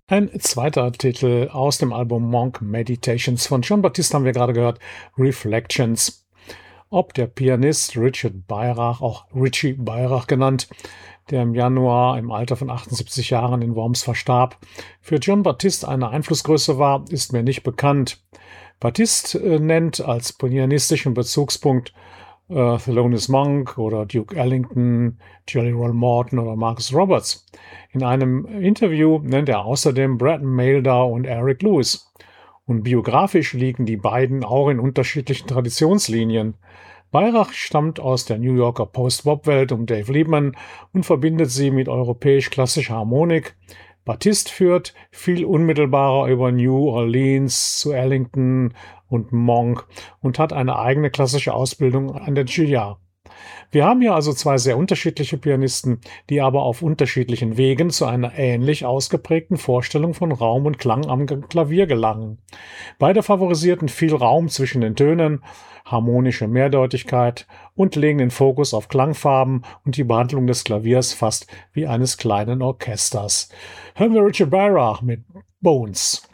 Ein zweiter Titel aus dem Album Monk Meditations von Jon Batiste haben wir gerade gehört, Reflections. Ob der Pianist Richard Beirach, auch Richie Beirach genannt, der im Januar im Alter von 78 Jahren in Worms verstarb, für Jon Batiste eine Einflussgröße war, ist mir nicht bekannt. Batiste nennt als pianistischen Bezugspunkt Thelonious Monk oder Duke Ellington, Jelly Roll Morton oder Marcus Roberts. In einem Interview nennt er außerdem Brad Mehldau und Eric Lewis. Und biografisch liegen die beiden auch in unterschiedlichen Traditionslinien. Beirach stammt aus der New Yorker Post-Bop-Welt um Dave Liebman und verbindet sie mit europäisch-klassischer Harmonik. Batiste führt viel unmittelbarer über New Orleans zu Ellington und Monk und hat eine eigene klassische Ausbildung an der Juilliard. Wir haben hier also zwei sehr unterschiedliche Pianisten, die aber auf unterschiedlichen Wegen zu einer ähnlich ausgeprägten Vorstellung von Raum und Klang am Klavier gelangen. Beide favorisierten viel Raum zwischen den Tönen, harmonische Mehrdeutigkeit und legen den Fokus auf Klangfarben und die Behandlung des Klaviers fast wie eines kleinen Orchesters. Hören wir Richard Beirach mit Bones.